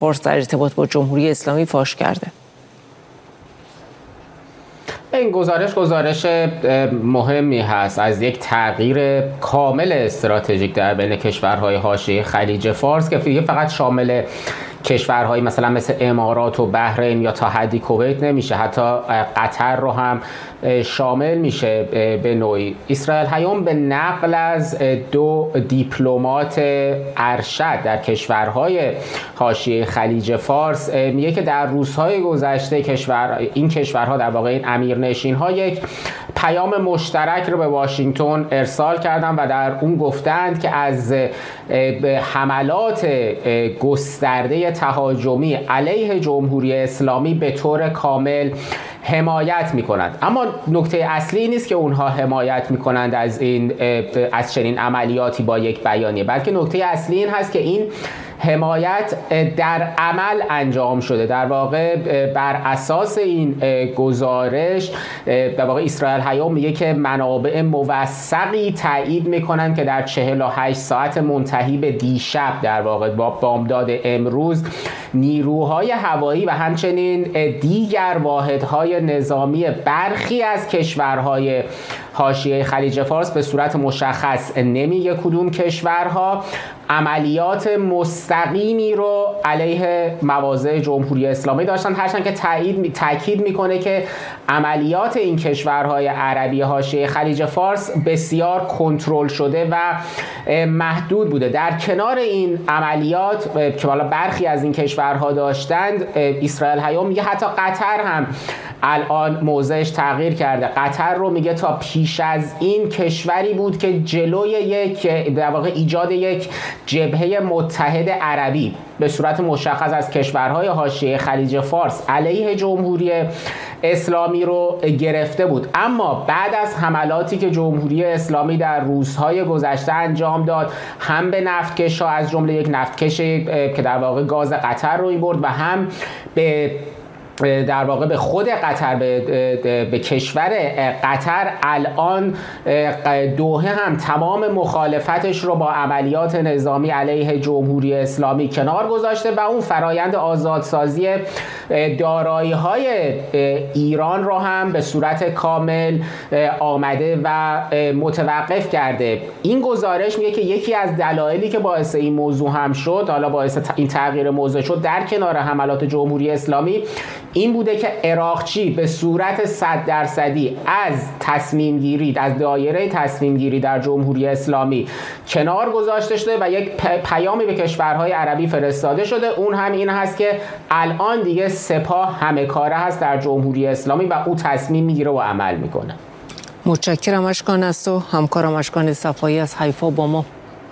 فارس در ارتباط با جمهوری اسلامی فاش کرده. این گزارش مهمی هست از یک تغییر کامل استراتژیک در بین کشورهای حاشیه خلیج فارس که فقط شامل کشورهایی مثلا مثل امارات و بحرین یا تا حدی کویت نمیشه، حتی قطر رو هم شامل میشه به نوعی. اسرائیل هیوم به نقل از 2 دیپلمات ارشد در کشورهای حاشیه خلیج فارس میگه که در روزهای گذشته این کشورها در واقع این امیرنشین‌ها یک پیام مشترک رو به واشنگتن ارسال کردن و در اون گفتند که از حملات گسترده تهاجمی علیه جمهوری اسلامی به طور کامل حمایت میکنند. اما نکته اصلی نیست که اونها حمایت میکنند از چنین عملیاتی با یک بیانیه، بلکه نکته اصلی این هست که این حمایت در عمل انجام شده. در واقع بر اساس این گزارش در واقع اسرائیل هیوم میگه که منابع موثقی تایید میکنن که در 48 ساعت منتهی به دیشب در واقع با بامداد امروز نیروهای هوایی و همچنین دیگر واحدهای نظامی برخی از کشورهای حاشیه خلیج فارس، به صورت مشخص نمیگه کدوم کشورها، عملیات مستقیمی رو علیه مواضع جمهوری اسلامی داشتن، هرچند که تاکید میکنه که عملیات این کشورهای عربی حاشیه خلیج فارس بسیار کنترل شده و محدود بوده. در کنار این عملیات که حالا برخی از این کشورها داشتند، اسرائیل هیوم میگه حتی قطر هم الان موضعش تغییر کرده. قطر رو میگه تا پیش از این کشوری بود که جلوی در واقع ایجاد یک جبهه متحد عربی به صورت مشخص از کشورهای حاشیه خلیج فارس علیه جمهوری اسلامی رو گرفته بود. اما بعد از حملاتی که جمهوری اسلامی در روزهای گذشته انجام داد، هم به نفتکش‌ها از جمله یک نفتکش که در واقع گاز قطر رو برد و هم به در واقع به خود قطر، به کشور قطر، الان دوحه هم تمام مخالفتش رو با عملیات نظامی علیه جمهوری اسلامی کنار گذاشته و اون فرایند آزادسازی دارایی‌های ایران رو هم به صورت کامل آمده و متوقف کرده. این گزارش میگه که یکی از دلایلی که باعث این موضوع هم شد، حالا باعث این تغییر موضوع شد، در کنار حملات جمهوری اسلامی این بوده که عراقچی به صورت 100% از تصمیم گیری، از دایره تصمیم گیری در جمهوری اسلامی کنار گذاشته شده و یک پیامی به کشورهای عربی فرستاده شده. اون هم این هست که الان دیگه سپاه همه کاره هست در جمهوری اسلامی و او تصمیم میگیره و عمل میکنه. متشکرم اشکان است و همکارم اشکان صفایی از حیفا با ما.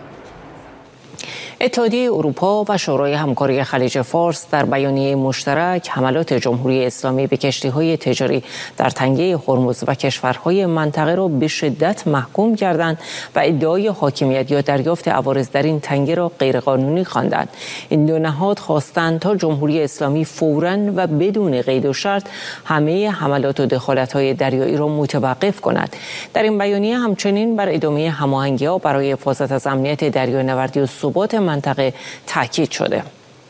اتحادیه اروپا و شورای همکاری خلیج فارس در بیانیه مشترک حملات جمهوری اسلامی به کشتی‌های تجاری در تنگه هرمز و کشورهای منطقه را به شدت محکوم کردند و ادعای حاکمیت یا دریافت عوارض در این تنگه را غیرقانونی خواندند. این دو نهاد خواستند تا جمهوری اسلامی فوراً و بدون قید و شرط همه حملات و دخالت‌های دریایی را متوقف کند. در این بیانیه همچنین بر ادامه هماهنگی‌ها برای حفاظت از امنیت دریانوردی و ثبات منطقه تاکید شده.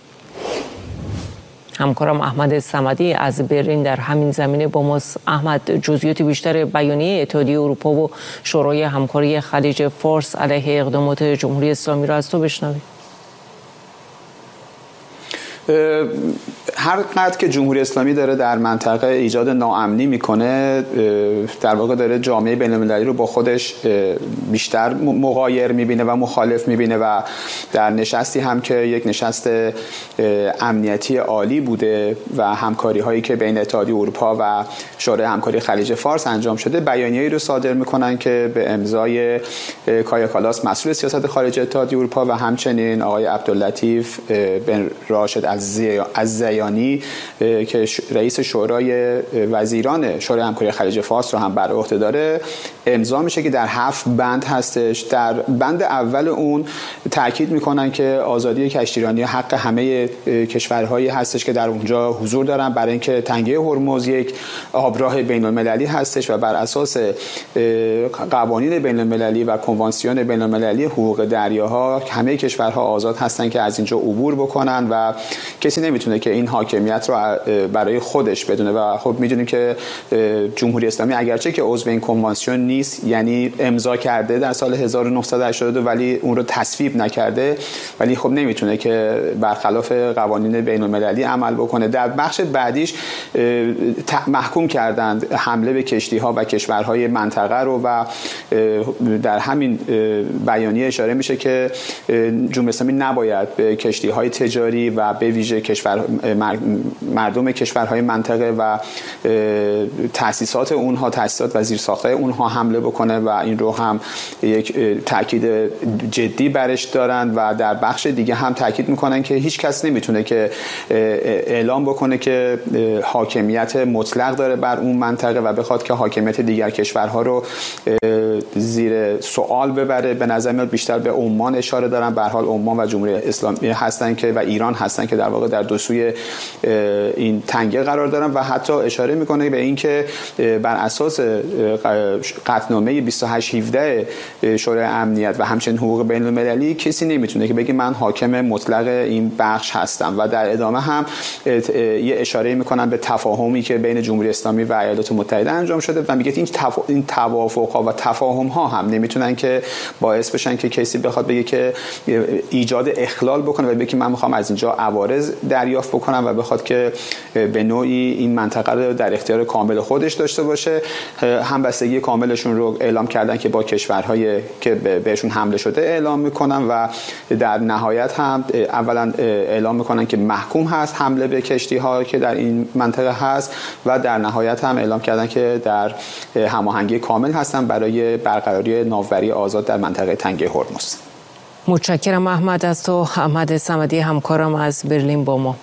همکارم احمد صمدی از برلین در همین زمینه با ماست. احمد، جزئیات بیشتر بیانیه اتحادیه اروپا و شورای همکاری خلیج فارس علیه اقدامات جمهوری اسلامی را از تو بشنویم. هر قدر که جمهوری اسلامی داره در منطقه ایجاد ناامنی میکنه، در واقع داره جامعه بین‌المللی رو با خودش بیشتر مغایر میبینه و مخالف میبینه و در نشستی هم که یک نشست امنیتی عالی بوده و همکاری هایی که بین اتحادیه اروپا و شورای همکاری خلیج فارس انجام شده، بیانیه‌ای رو صادر میکنن که به امضای کایا کالاس مسئول سیاست خارجی اتحادیه اروپا و همچنین آقای عبداللطیف بن راشد الزیانی کشتیرانی که رئیس شورای وزیران شورای همکاری خلیج فارس رو هم بر عهده داره امضا میشه که در 7 بند هستش. در بند اول اون تاکید میکنن که آزادی کشتیرانی حق همه کشورهایی هستش که در اونجا حضور دارن، برای اینکه تنگه هرمز یک آبراه بین‌المللی هستش و بر اساس قوانین بین‌المللی و کنوانسیون بین‌المللی حقوق دریاها همه کشورها آزاد هستن که از اینجا عبور بکنن و کسی نمیتونه که این حاکمیت رو برای خودش بدونه. و خب میدونیم که جمهوری اسلامی اگرچه که عضو این کنوانسیون نیست، یعنی امضا کرده در سال 1982 ولی اون رو تصویب نکرده، ولی خب نمیتونه که برخلاف قوانین بین‌المللی عمل بکنه. در بخش بعدیش محکوم کردند حمله به کشتی‌ها و کشورهای منطقه رو و در همین بیانیه اشاره میشه که جمهوری اسلامی نباید به کشتی‌های تجاری و به ویژه مردم کشورهای منطقه و تأسیسات اونها، تأسیسات و زیرساخت‌های اونها حمله بکنه و این رو هم یک تاکید جدی برش دارن و در بخش دیگه هم تاکید میکنن که هیچ کس نمیتونه که اعلام بکنه که حاکمیت مطلق داره بر اون منطقه و بخواد که حاکمیت دیگر کشورها رو زیر سوال ببره. به نظر میاد بیشتر به عمان اشاره دارن. به هر حال عمان و جمهوری اسلامی هستن که و ایران هستن که در واقع در دو سوی این تنگه قرار دارن و حتی اشاره میکنه به اینکه بر اساس قطعنامه 2817 شورای امنیت و همچنین حقوق بین‌المللی کسی نمیتونه که بگه من حاکم مطلق این بخش هستم. و در ادامه هم یه اشاره میکنن به تفاهمی که بین جمهوری اسلامی و ایالات متحده انجام شده و میگه این توافق‌ها و تفاهم‌ها هم نمیتونن که باعث بشن که کسی بخواد بگه که ایجاد اخلال بکنه و بگه که من میخوام از اینجا عوارض دریافت بکنم و بخواد که به نوعی این منطقه رو در اختیار کامل خودش داشته باشه. همبستگی کاملشون رو اعلام کردن که با کشورهایی که بهشون حمله شده اعلام میکنن و در نهایت هم اولا اعلام میکنن که محکوم هست حمله به کشتی ها که در این منطقه هست و در نهایت هم اعلام کردن که در هماهنگی کامل هستن برای برقراری ناوبری آزاد در منطقه تنگه هرمز. متشکرم احمد از تو. احمد صمدی همکارم از برلین با ما.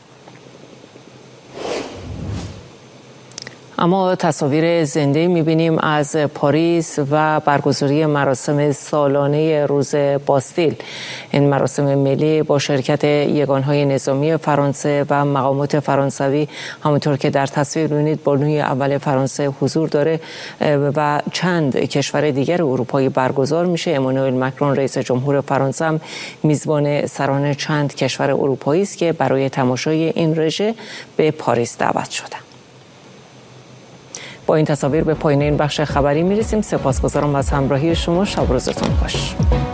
اما تصاویر زنده می‌بینیم از پاریس و برگزاری مراسم سالانه روز باستیل. این مراسم ملی با شرکت یگان‌های نظامی فرانسه و مقامات فرانسوی همونطور که در تصویر می‌بینید بانوی اول فرانسه حضور داره و چند کشور دیگر اروپایی برگزار میشه. امانوئل مکرون رئیس جمهور فرانسه هم میزبان سران چند کشور اروپایی است که برای تماشای این رژه به پاریس دعوت شدند. با این تصاویر به پایان این بخش خبری میرسیم. سپاسگزارم از همراهی شما. شب روزتون خوش.